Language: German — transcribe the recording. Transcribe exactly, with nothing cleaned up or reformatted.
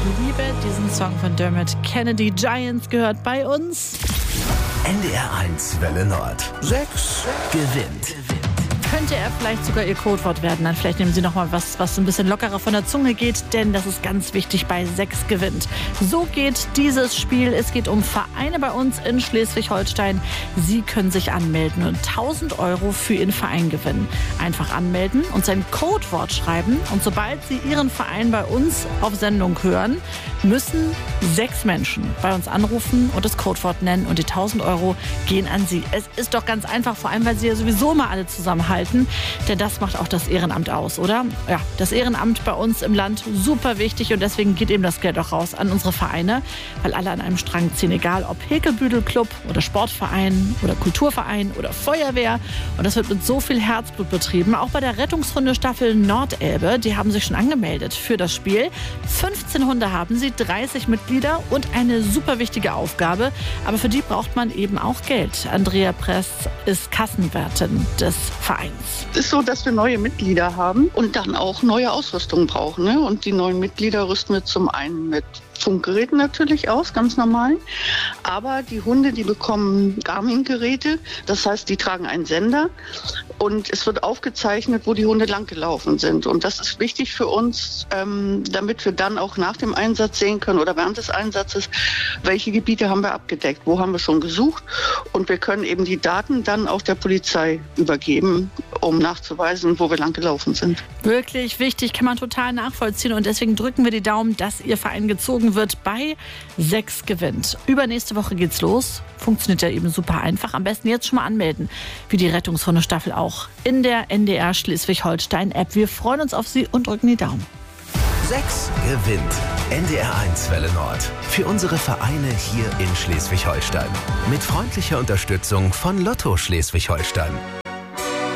liebe diesen Song von Dermot Kennedy. Giants gehört bei uns. N D R eins Welle Nord. Sechs gewinnt. Könnte er vielleicht sogar Ihr Codewort werden. Dann vielleicht nehmen Sie noch mal was, was ein bisschen lockerer von der Zunge geht, denn das ist ganz wichtig bei sechs gewinnt. So geht dieses Spiel. Es geht um Vereine bei uns in Schleswig-Holstein. Sie können sich anmelden und tausend Euro für Ihren Verein gewinnen. Einfach anmelden und sein Codewort schreiben. Und sobald Sie Ihren Verein bei uns auf Sendung hören, müssen sechs Menschen bei uns anrufen und das Codewort nennen. Und die tausend Euro gehen an Sie. Es ist doch ganz einfach, vor allem, weil Sie ja sowieso mal alle zusammenhalten. Denn das macht auch das Ehrenamt aus, oder? Ja, das Ehrenamt bei uns im Land super wichtig und deswegen geht eben das Geld auch raus an unsere Vereine, weil alle an einem Strang ziehen, egal ob Häkelbüdel-Club oder Sportverein oder Kulturverein oder Feuerwehr. Und das wird mit so viel Herzblut betrieben. Auch bei der Rettungshundestaffel Nordelbe, die haben sich schon angemeldet für das Spiel. fünfzehn Hunde haben sie, dreißig Mitglieder und eine super wichtige Aufgabe. Aber für die braucht man eben auch Geld. Andrea Press ist Kassenwärtin des Vereins. Es ist so, dass wir neue Mitglieder haben und dann auch neue Ausrüstung brauchen. Ne? Und die neuen Mitglieder rüsten wir zum einen mit Funkgeräten natürlich aus, ganz normal. Aber die Hunde, die bekommen Garmin-Geräte. Das heißt, die tragen einen Sender und es wird aufgezeichnet, wo die Hunde langgelaufen sind. Und das ist wichtig für uns, ähm, damit wir dann auch nach dem Einsatz sehen können oder während des Einsatzes, welche Gebiete haben wir abgedeckt, wo haben wir schon gesucht. Und wir können eben die Daten dann auch der Polizei übergeben, um nachzuweisen, wo wir langgelaufen sind. Wirklich wichtig, kann man total nachvollziehen. Und deswegen drücken wir die Daumen, dass Ihr Verein gezogen wird bei sechs gewinnt. Übernächste Woche geht's los. Funktioniert ja eben super einfach. Am besten jetzt schon mal anmelden, wie die Rettungshundestaffel auch in der N D R Schleswig-Holstein-App. Wir freuen uns auf Sie und drücken die Daumen. sechs gewinnt. N D R eins Welle Nord. Für unsere Vereine hier in Schleswig-Holstein. Mit freundlicher Unterstützung von Lotto Schleswig-Holstein.